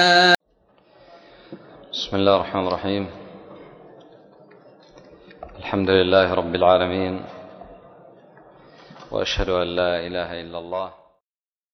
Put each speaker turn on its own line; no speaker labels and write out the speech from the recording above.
بسم الله الرحمن الرحيم. الحمد لله رب العالمين، وأشهد أن لا إله إلا الله